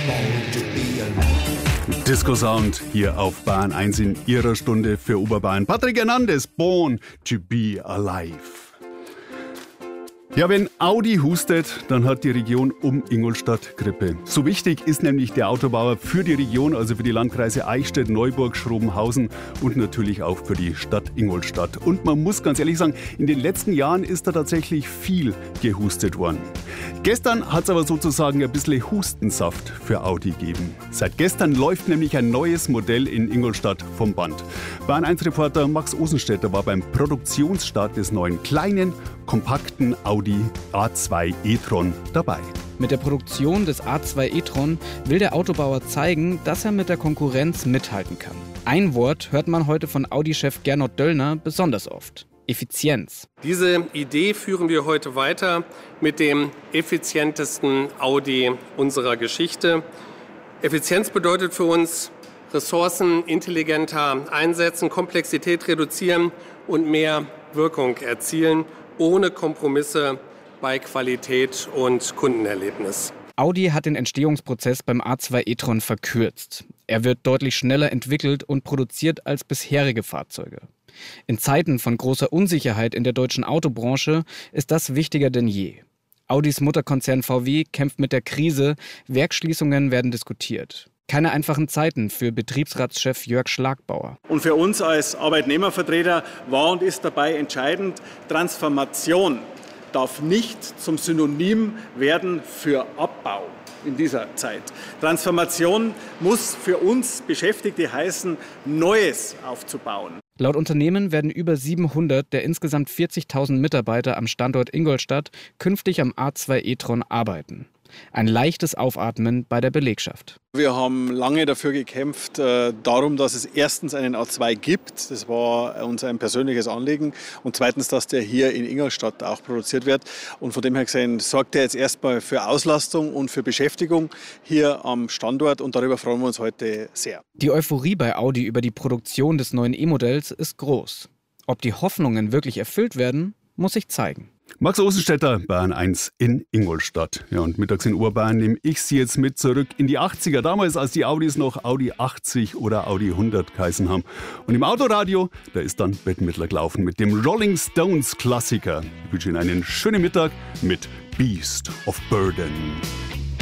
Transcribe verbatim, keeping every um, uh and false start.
Disco Sound hier auf Bayern eins in ihrer Stunde für Oberbayern. Patrick Hernandez, Born to be Alive. Ja, wenn Audi hustet, dann hat die Region um Ingolstadt Grippe. So wichtig ist nämlich der Autobauer für die Region, also für die Landkreise Eichstätt, Neuburg, Schrobenhausen und natürlich auch für die Stadt Ingolstadt. Und man muss ganz ehrlich sagen, in den letzten Jahren ist da tatsächlich viel gehustet worden. Gestern hat es aber sozusagen ein bisschen Hustensaft für Audi gegeben. Seit gestern läuft nämlich ein neues Modell in Ingolstadt vom Band. Bayern eins Reporter Max Osenstädter war beim Produktionsstart des neuen kleinen, kompakten Audi A zwei e-tron dabei. Mit der Produktion des A zwei e-tron will der Autobauer zeigen, dass er mit der Konkurrenz mithalten kann. Ein Wort hört man heute von Audi-Chef Gernot Döllner besonders oft: Effizienz. Diese Idee führen wir heute weiter mit dem effizientesten Audi unserer Geschichte. Effizienz bedeutet für uns, Ressourcen intelligenter einsetzen, Komplexität reduzieren und mehr Wirkung erzielen, ohne Kompromisse bei Qualität und Kundenerlebnis. Audi hat den Entstehungsprozess beim A zwei e-tron verkürzt. Er wird deutlich schneller entwickelt und produziert als bisherige Fahrzeuge. In Zeiten von großer Unsicherheit in der deutschen Autobranche ist das wichtiger denn je. Audis Mutterkonzern V W kämpft mit der Krise, Werksschließungen werden diskutiert. Keine einfachen Zeiten für Betriebsratschef Jörg Schlagbauer. Und für uns als Arbeitnehmervertreter war und ist dabei entscheidend: Transformation darf nicht zum Synonym werden für Abbau in dieser Zeit. Transformation muss für uns Beschäftigte heißen, Neues aufzubauen. Laut Unternehmen werden über siebenhundert der insgesamt vierzigtausend Mitarbeiter am Standort Ingolstadt künftig am A zwei e-tron arbeiten. Ein leichtes Aufatmen bei der Belegschaft. Wir haben lange dafür gekämpft, äh, darum, dass es erstens einen A zwei gibt. Das war uns ein persönliches Anliegen. Und zweitens, dass der hier in Ingolstadt auch produziert wird. Und von dem her gesehen sorgt er jetzt erstmal für Auslastung und für Beschäftigung hier am Standort. Und darüber freuen wir uns heute sehr. Die Euphorie bei Audi über die Produktion des neuen E-Modells ist groß. Ob die Hoffnungen wirklich erfüllt werden, muss sich zeigen. Max Osenstädter, Bayern eins in Ingolstadt. Ja, und mittags in Oberbayern nehme ich Sie jetzt mit zurück in die achtziger. Damals, als die Audis noch Audi achtzig oder Audi hundert geheißen haben. Und im Autoradio, da ist dann Bette Midler gelaufen mit dem Rolling Stones Klassiker. Ich wünsche Ihnen einen schönen Mittag mit Beast of Burden.